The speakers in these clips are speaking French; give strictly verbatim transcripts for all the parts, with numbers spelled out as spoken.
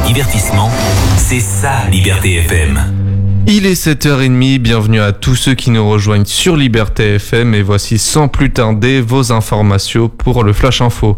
divertissement, c'est ça Liberté F M. Il est sept heures trente, bienvenue à tous ceux qui nous rejoignent sur Liberté F M et voici sans plus tarder vos informations pour le Flash Info.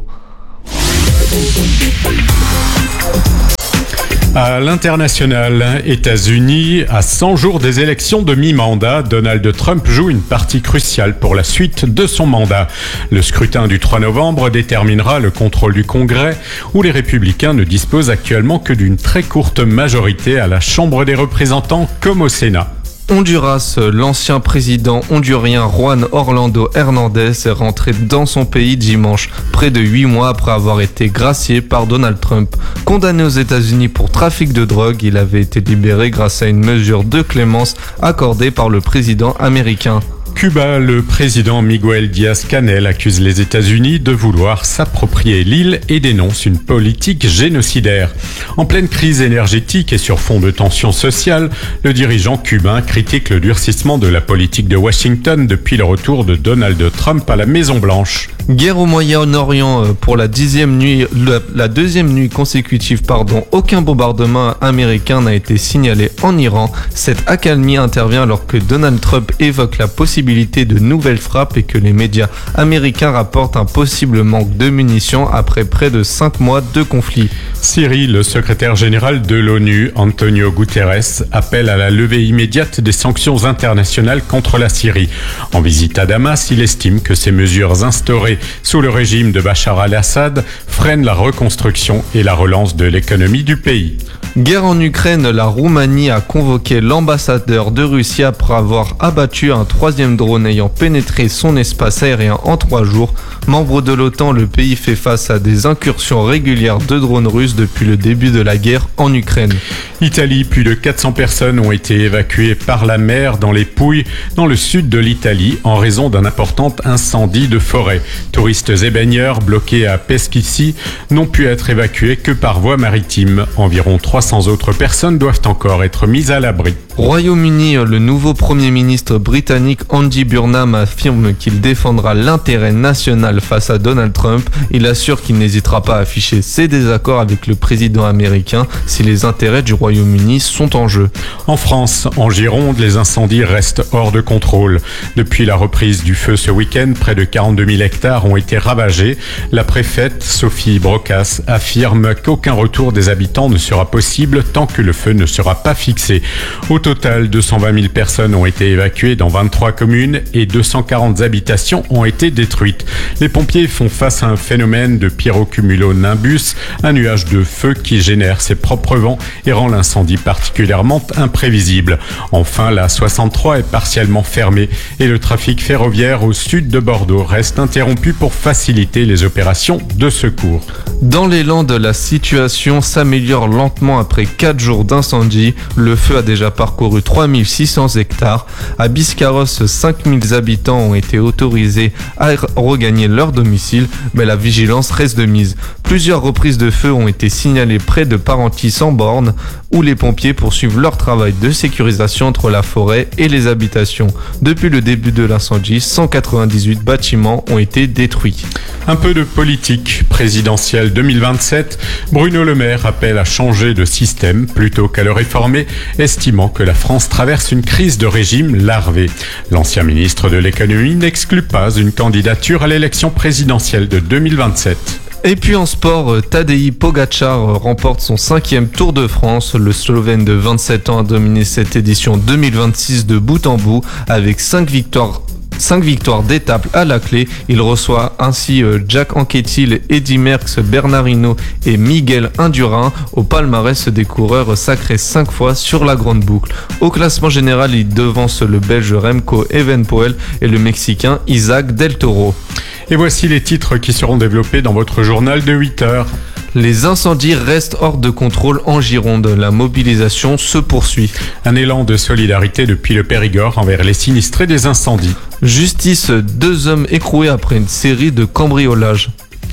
À l'international, États-Unis, à cent jours des élections de mi-mandat, Donald Trump joue une partie cruciale pour la suite de son mandat. Le scrutin du trois novembre déterminera le contrôle du Congrès, où les républicains ne disposent actuellement que d'une très courte majorité à la Chambre des représentants comme au Sénat. Honduras, l'ancien président hondurien Juan Orlando Hernández est rentré dans son pays dimanche, près de huit mois après avoir été gracié par Donald Trump. Condamné aux États-Unis pour trafic de drogue, il avait été libéré grâce à une mesure de clémence accordée par le président américain. Cuba, le président Miguel Díaz-Canel accuse les États-Unis de vouloir s'approprier l'île et dénonce une politique génocidaire. En pleine crise énergétique et sur fond de tensions sociales, le dirigeant cubain critique le durcissement de la politique de Washington depuis le retour de Donald Trump à la Maison-Blanche. Guerre au Moyen-Orient pour la dixième nuit, la, la deuxième nuit consécutive, pardon, aucun bombardement américain n'a été signalé en Iran. Cette accalmie intervient alors que Donald Trump évoque la possibilité de nouvelles frappes et que les médias américains rapportent un possible manque de munitions après près de cinq mois de conflit. Syrie, le secrétaire général de l'ONU, Antonio Guterres, appelle à la levée immédiate des sanctions internationales contre la Syrie. En visite à Damas, il estime que ces mesures instaurées sous le régime de Bachar al-Assad freinent la reconstruction et la relance de l'économie du pays. Guerre en Ukraine, la Roumanie a convoqué l'ambassadeur de Russie après avoir abattu un troisième drone ayant pénétré son espace aérien en trois jours. Membre de l'OTAN, le pays fait face à des incursions régulières de drones russes depuis le début de la guerre en Ukraine. Italie, plus de quatre cents personnes ont été évacuées par la mer dans les Pouilles, dans le sud de l'Italie, en raison d'un important incendie de forêt. Touristes et baigneurs bloqués à Peschici n'ont pu être évacués que par voie maritime. Environ trois cents autres personnes doivent encore être mises à l'abri. Royaume-Uni, le nouveau Premier ministre britannique Andy Burnham affirme qu'il défendra l'intérêt national face à Donald Trump. Il assure qu'il n'hésitera pas à afficher ses désaccords avec le président américain si les intérêts du Royaume-Uni sont en jeu. En France, en Gironde, les incendies restent hors de contrôle. Depuis la reprise du feu ce week-end, près de quarante-deux mille hectares ont été ravagés. La préfète Sophie Brocas affirme qu'aucun retour des habitants ne sera possible tant que le feu ne sera pas fixé. Au total, deux cent vingt mille personnes ont été évacuées dans vingt-trois communes et deux cent quarante habitations ont été détruites. Les pompiers font face à un phénomène de pyrocumulonimbus, un nuage de feu qui génère ses propres vents et rend l'incendie particulièrement imprévisible. Enfin, la soixante-trois est partiellement fermée et le trafic ferroviaire au sud de Bordeaux reste interrompu pour faciliter les opérations de secours. Dans les Landes, la situation s'améliore lentement après quatre jours d'incendie. Le feu a déjà parcouru trois mille six cents hectares. À Biscarrosse, cinq mille habitants ont été autorisés à regagner leur domicile, mais la vigilance reste de mise. Plusieurs reprises de feu ont été signalées près de Parentis-en-Born, où les pompiers poursuivent leur travail de sécurisation entre la forêt et les habitations. Depuis le début de l'incendie, cent quatre-vingt-dix-huit bâtiments ont été détruits. Un peu de politique présidentielle deux mille vingt-sept. Bruno Le Maire appelle à changer de système plutôt qu'à le réformer, estimant que la France traverse une crise de régime larvé. L'ancien ministre de l'économie n'exclut pas une candidature à l'élection présidentielle de deux mille vingt-sept. Et puis en sport, Tadej Pogačar remporte son cinquième Tour de France. Le Slovène de vingt-sept ans a dominé cette édition deux mille vingt-six de bout en bout avec cinq victoires. cinq victoires d'étape à la clé. Il reçoit ainsi Jack Anquetil, Eddy Merckx, Bernard Hinault et Miguel Indurain. Au palmarès des coureurs sacrés cinq fois sur la grande boucle. Au classement général, il devance le Belge Remco Evenepoel et le Mexicain Isaac Del Toro. Et voici les titres qui seront développés dans votre journal de huit heures. Les incendies restent hors de contrôle en Gironde. La mobilisation se poursuit. Un élan de solidarité depuis le Périgord envers les sinistrés des incendies. Justice, deux hommes écroués après une série de cambriolages.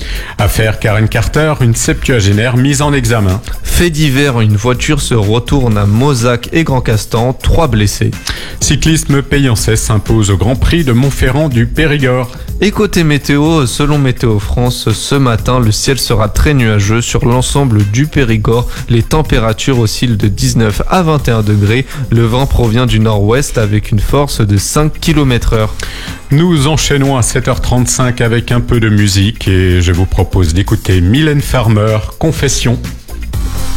Affaire Karen Carter, une septuagénaire mise en examen. Fait divers, une voiture se retourne à Mozac et Grand Castan, trois blessés. Cyclisme Payençais s'impose au Grand Prix de Montferrand du Périgord. Et côté météo, selon Météo France, ce matin, le ciel sera très nuageux sur l'ensemble du Périgord. Les températures oscillent de dix-neuf à vingt et un degrés. Le vent provient du nord-ouest avec une force de cinq kilomètres heure. Nous enchaînons à sept heures trente-cinq avec un peu de musique et je vous propose d'écouter Mylène Farmer, Confession.